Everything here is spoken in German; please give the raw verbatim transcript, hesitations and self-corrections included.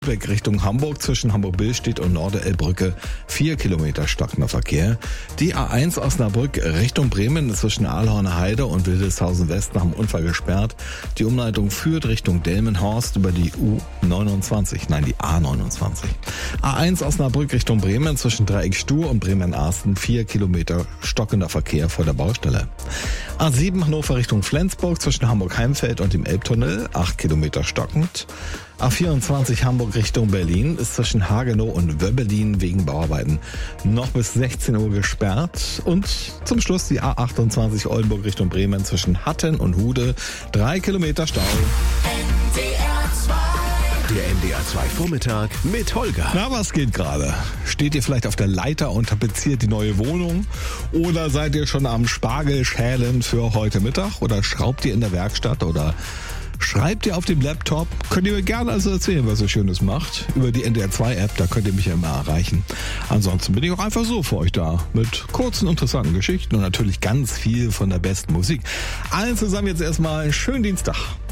Weg Richtung Hamburg zwischen Hamburg-Billstedt und Norde-Elbrücke vier Kilometer stockender Verkehr. Die A eins Osnabrück Richtung Bremen zwischen Aalhorner Heide und Wildeshausen West nach dem Unfall gesperrt. Die Umleitung führt Richtung Delmenhorst über die U neunundzwanzig, nein die A neunundzwanzig. A eins Osnabrück Richtung Bremen zwischen Dreieck Stuhr und Bremen-Arsten vier Kilometer stockender Verkehr vor der Baustelle. A sieben Hannover Richtung Flensburg zwischen Hamburg-Heimfeld und dem Elbtunnel acht Kilometer stockend. A vierundzwanzig Hamburg Richtung Berlin ist zwischen Hagenow und Wöbbelin wegen Bauarbeiten noch bis sechzehn Uhr gesperrt. Und zum Schluss die A achtundzwanzig Oldenburg Richtung Bremen zwischen Hatten und Hude drei Kilometer Stau. Der N D R zwei Vormittag mit Holger. Na, was geht gerade? Steht ihr vielleicht auf der Leiter und tapeziert die neue Wohnung? Oder seid ihr schon am Spargel schälen für heute Mittag? Oder schraubt ihr in der Werkstatt? Oder schreibt ihr auf dem Laptop? Könnt ihr mir gerne also erzählen, was ihr Schönes macht. Über die N D R zwei App, da könnt ihr mich ja immer erreichen. Ansonsten bin ich auch einfach so für euch da. Mit kurzen, interessanten Geschichten und natürlich ganz viel von der besten Musik. Allen zusammen jetzt erstmal einen schönen Dienstag.